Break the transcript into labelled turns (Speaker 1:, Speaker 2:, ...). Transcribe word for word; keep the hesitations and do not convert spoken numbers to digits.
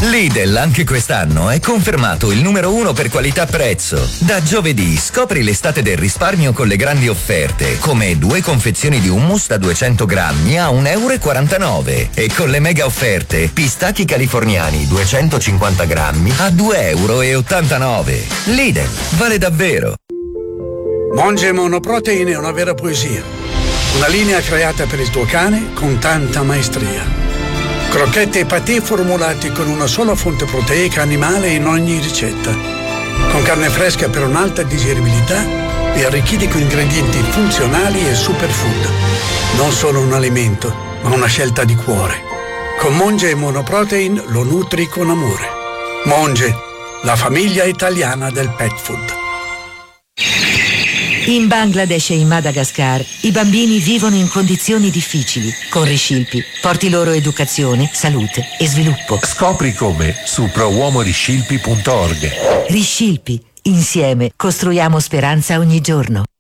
Speaker 1: Lidl anche quest'anno è confermato il numero uno per qualità-prezzo. Da giovedì scopri l'estate del risparmio con le grandi offerte, come due confezioni di hummus da duecento grammi a un euro e quarantanove e con le mega offerte pistacchi californiani duecentocinquanta grammi a due euro e ottantanove. Lidl, vale davvero.
Speaker 2: Monge Monoprotein è una vera poesia. Una linea creata per il tuo cane con tanta maestria. Crocchette e patè formulati con una sola fonte proteica animale in ogni ricetta. Con carne fresca per un'alta digeribilità e arricchiti con ingredienti funzionali e superfood. Non solo un alimento, ma una scelta di cuore. Con Monge Monoprotein lo nutri con amore. Monge, la famiglia italiana del pet food.
Speaker 3: In Bangladesh e in Madagascar i bambini vivono in condizioni difficili. Con Riscilpi porti loro educazione, salute e sviluppo.
Speaker 4: Scopri come su pro uomo riscilpi punto org.
Speaker 3: Riscilpi, insieme costruiamo speranza ogni giorno.